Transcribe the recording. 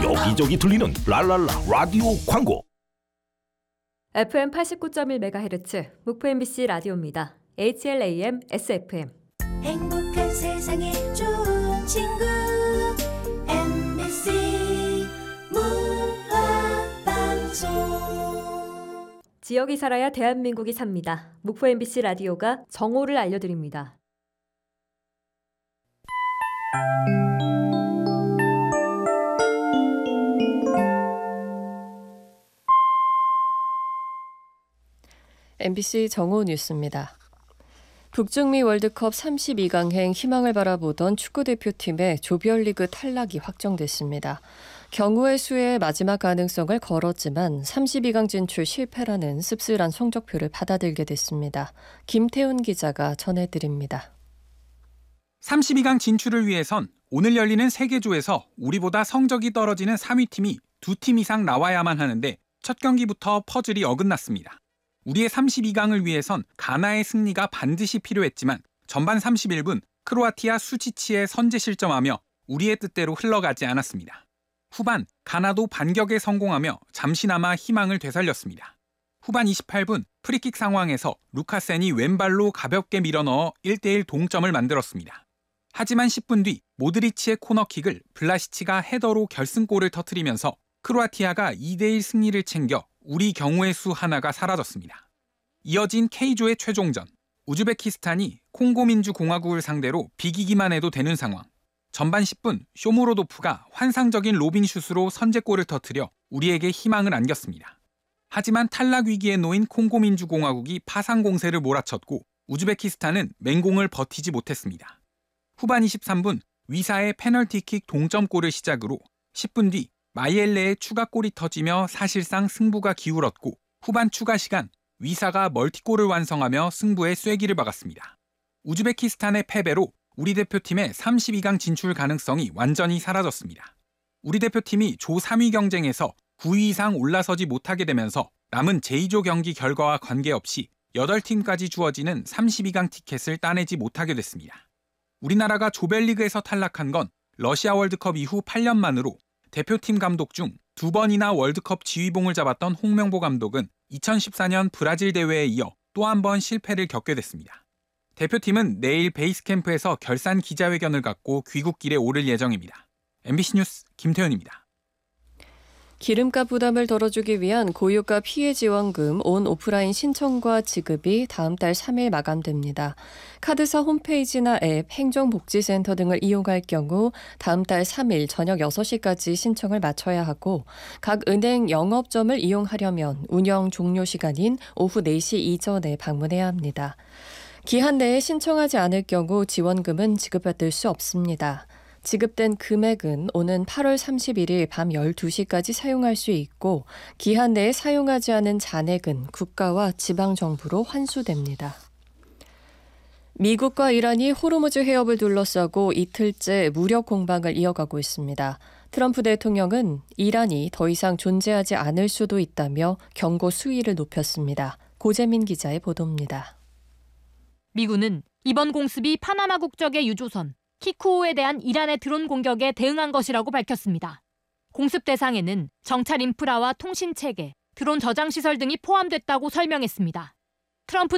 여기저기 들리는 랄랄라 라디오 광고. FM 89.1MHz 목포 MBC 라디오입니다. HLAM SFM. 행복한 세상에 좋은 친구 MBC 문화방송. 지역이 살아야 대한민국이 삽니다. 목포 MBC 라디오가 정오를 알려드립니다. MBC 정오 뉴스입니다. 북중미 월드컵 32강행 희망을 바라보던 축구대표팀의 조별리그 탈락이 확정됐습니다. 경우의 수의 마지막 가능성을 걸었지만 32강 진출 실패라는 씁쓸한 성적표를 받아들게 됐습니다. 김태훈 기자가 전해드립니다. 32강 진출을 위해선 오늘 열리는 3개조에서 우리보다 성적이 떨어지는 3위 팀이 2팀 이상 나와야만 하는데 첫 경기부터 퍼즐이 어긋났습니다. 우리의 32강을 위해선 가나의 승리가 반드시 필요했지만 전반 31분 크로아티아 수치치에 선제 실점하며 우리의 뜻대로 흘러가지 않았습니다. 후반 가나도 반격에 성공하며 잠시나마 희망을 되살렸습니다. 후반 28분 프리킥 상황에서 루카센이 왼발로 가볍게 밀어넣어 1대1 동점을 만들었습니다. 하지만 10분 뒤 모드리치의 코너킥을 블라시치가 헤더로 결승골을 터뜨리면서 크로아티아가 2대1 승리를 챙겨 우리 경우의 수 하나가 사라졌습니다. 이어진 K조의 최종전. 우즈베키스탄이 콩고민주공화국을 상대로 비기기만 해도 되는 상황. 전반 10분 쇼무로도프가 환상적인 로빙슛으로 선제골을 터뜨려 우리에게 희망을 안겼습니다. 하지만 탈락 위기에 놓인 콩고민주공화국이 파상 공세를 몰아쳤고 우즈베키스탄은 맹공을 버티지 못했습니다. 후반 23분 위사의 페널티킥 동점골을 시작으로 10분 뒤 마이엘레의 추가골이 터지며 사실상 승부가 기울었고 후반 추가 시간 위사가 멀티골을 완성하며 승부의 쐐기를 박았습니다. 우즈베키스탄의 패배로 우리 대표팀의 32강 진출 가능성이 완전히 사라졌습니다. 우리 대표팀이 조 3위 경쟁에서 9위 이상 올라서지 못하게 되면서 남은 제2조 경기 결과와 관계없이 8팀까지 주어지는 32강 티켓을 따내지 못하게 됐습니다. 우리나라가 조별리그에서 탈락한 건 러시아 월드컵 이후 8년 만으로 대표팀 감독 중 2번이나 월드컵 지휘봉을 잡았던 홍명보 감독은 2014년 브라질 대회에 이어 또 한 번 실패를 겪게 됐습니다. 대표팀은 내일 베이스 캠프에서 결산 기자회견을 갖고 귀국길에 오를 예정입니다. MBC 뉴스 김태현입니다. 기름값 부담을 덜어주기 위한 고유가 피해 지원금 온 오프라인 신청과 지급이 다음 달 3일 마감됩니다. 카드사 홈페이지나 앱, 행정복지센터 등을 이용할 경우 다음 달 3일 저녁 6시까지 신청을 마쳐야 하고 각 은행 영업점을 이용하려면 운영 종료 시간인 오후 4시 이전에 방문해야 합니다. 기한 내에 신청하지 않을 경우 지원금은 지급받을 수 없습니다. 지급된 금액은 오는 8월 31일 밤 12시까지 사용할 수 있고 기한 내에 사용하지 않은 잔액은 국가와 지방정부로 환수됩니다. 미국과 이란이 호르무즈 해협을 둘러싸고 이틀째 무력 공방을 이어가고 있습니다. 트럼프 대통령은 이란이 더 이상 존재하지 않을 수도 있다며 경고 수위를 높였습니다. 고재민 기자의 보도입니다. 미군은 이번 공습이 파나마 국적의 유조선 키쿠오에 대한 이란의 드론 공격에 대응한 것이라고 밝혔습니다. 공습 대상에는 정찰 인프라와 통신 체계, 드론 저장 시설 등이 포함됐다고 설명했습니다. 트럼프